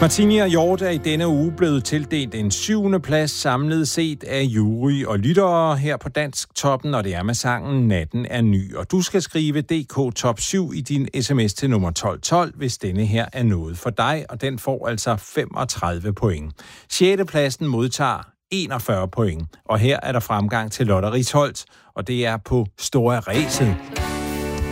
Martini & Hjort er i denne uge blevet tildelt en 7. plads samlet set af jury og lyttere her på Dansk Toppen, og det er med sangen Natten er ny. Og du skal skrive DK Top 7 i din sms til nummer 1212, hvis denne her er noget for dig, og den får altså 35 point. 6. pladsen modtager 41 point, og her er der fremgang til Lotte Risholdt, og det er på Store Ræset.